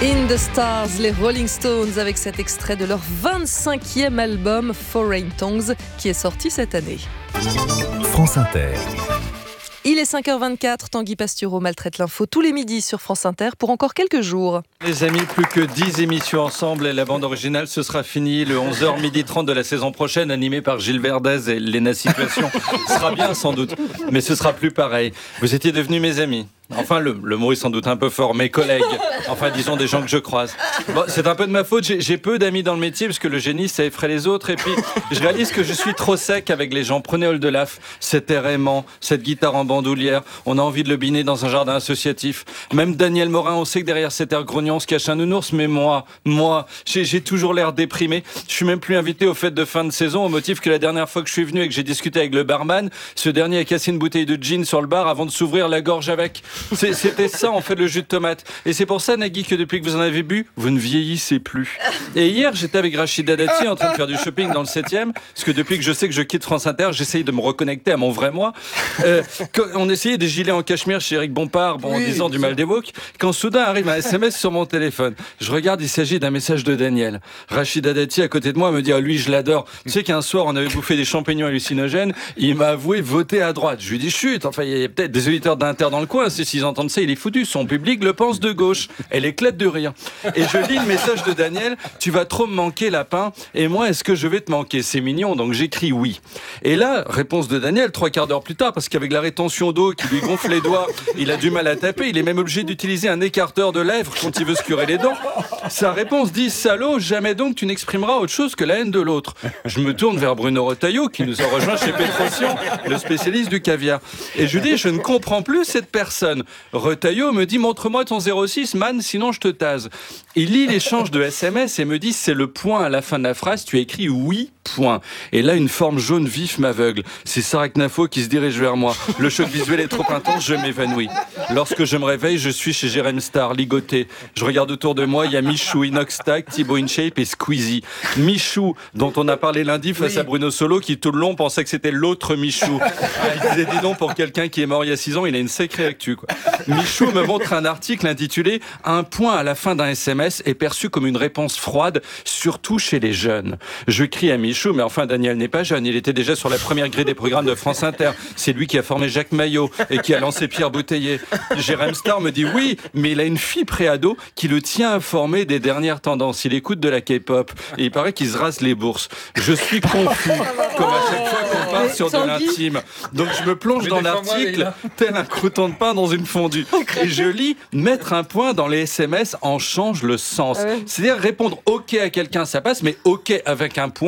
In the Stars, les Rolling Stones, avec cet extrait de leur 25e album Foreign Tongues qui est sorti cette année. France Inter. Il est 5h24, Tanguy Pastureau maltraite l'info tous les midis sur France Inter pour encore quelques jours. Les amis, plus que 10 émissions ensemble et la bande originale, ce sera fini le 11h30 de la saison prochaine, animé par Gilles Verdez et Léna Situation. Ce sera bien sans doute, mais ce sera plus pareil. Vous étiez devenus mes amis. Enfin, le mot est sans doute un peu fort, mes collègues. Enfin, disons des gens que je croise. Bon, c'est un peu de ma faute, j'ai peu d'amis dans le métier parce que le génie, ça effraie les autres. Et puis, je réalise que je suis trop sec avec les gens. Prenez Oldelaf, cet air aimant, cette guitare en bandoulière. On a envie de le biner dans un jardin associatif. Même Daniel Morin, on sait que derrière cet air grognon se cache un nounours. Mais moi, j'ai toujours l'air déprimé. Je suis même plus invité aux fêtes de fin de saison au motif que la dernière fois que je suis venu et que j'ai discuté avec le barman, ce dernier a cassé une bouteille de gin sur le bar avant de s'ouvrir la gorge avec. C'était ça en fait le jus de tomate. Et c'est pour ça, Nagui, que depuis que vous en avez bu, vous ne vieillissez plus. Et hier, j'étais avec Rachida Dati en train de faire du shopping dans le 7e, parce que depuis que je sais que je quitte France Inter, j'essaye de me reconnecter à mon vrai moi. On essayait des gilets en cachemire chez Eric Bompard, en disant du mal des woke, quand soudain arrive un SMS sur mon téléphone. Je regarde, il s'agit d'un message de Daniel. Rachida Dati à côté de moi me dit « Ah, lui, je l'adore. Tu sais qu'un soir, on avait bouffé des champignons hallucinogènes, il m'a avoué voter à droite. » Je lui dis « Chut, enfin, il y a peut-être des auditeurs d'Inter dans le coin, s'ils entendent ça, il est foutu. Son public le pense de gauche. » Elle éclate de rire. Et je lis le message de Daniel « Tu vas trop me manquer, lapin. Et moi, est-ce que je vais te manquer ?» C'est mignon, donc j'écris oui. Et là, réponse de Daniel, 3/4 d'heure plus tard, parce qu'avec la rétention d'eau qui lui gonfle les doigts, il a du mal à taper. Il est même obligé d'utiliser un écarteur de lèvres quand il veut se curer les dents. Sa réponse dit « Salaud, jamais donc tu n'exprimeras autre chose que la haine de l'autre. » Je me tourne vers Bruno Retailleau, qui nous a rejoint chez Petrosian, le spécialiste du caviar. Et je lui dis « Je ne comprends plus cette personne. » Retailleau me dit « Montre-moi ton 06, man, sinon je te tase. » Il lit l'échange de SMS et me dit « C'est le point à la fin de la phrase, tu as écrit oui, point. » Et là, une forme jaune vif m'aveugle. C'est Sarah Knafo qui se dirige vers moi. Le choc visuel est trop intense, je m'évanouis. Lorsque je me réveille, je suis chez Jérém Star, ligoté. Je regarde autour de moi, il y a Michou, Inoxtag, Thibaut InShape et Squeezie. Michou, dont on a parlé lundi face à Bruno Solo, qui tout le long pensait que c'était l'autre Michou. Il disait, dis donc, pour quelqu'un qui est mort il y a 6 ans, il a une sacrée actu, quoi. Michou me montre un article intitulé « Un point à la fin d'un SMS est perçu comme une réponse froide, surtout chez les jeunes ». Je crie à Michou, mais enfin Daniel n'est pas jeune, il était déjà sur la première grille des programmes de France Inter. C'est lui qui a formé Jacques Maillot et qui a lancé Pierre Bouteiller. Jérém Star me dit « Oui, mais il a une fille préado qui le tient informé des dernières tendances. Il écoute de la K-pop et il paraît qu'il se rase les bourses. » Je suis confus, comme à chaque fois qu'on part sur de l'intime. Donc je me plonge dans l'article, tel un crouton de pain dans une fondue. Et je lis « Mettre un point dans les SMS en change le sens ». C'est-à-dire répondre « OK » à quelqu'un, ça passe, mais « OK » avec un point.